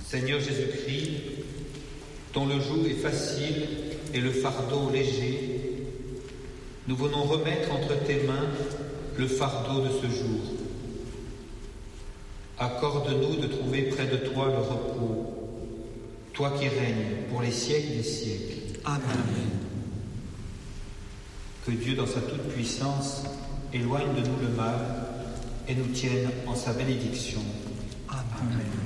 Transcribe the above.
Seigneur Jésus-Christ, dont le joug est facile et le fardeau léger, nous venons remettre entre tes mains le fardeau de ce jour. Accorde-nous de trouver près de toi le repos, toi qui règnes pour les siècles des siècles. Amen. Que Dieu, dans sa toute-puissance, éloigne de nous le mal et nous tienne en sa bénédiction. Amen.